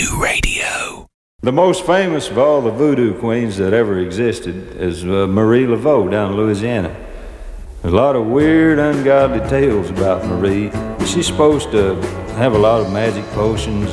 Voodoo Radio. The most famous of all the voodoo queens that ever existed is Marie Laveau down in Louisiana. There's a lot of weird, ungodly tales about Marie. She's supposed to have a lot of magic potions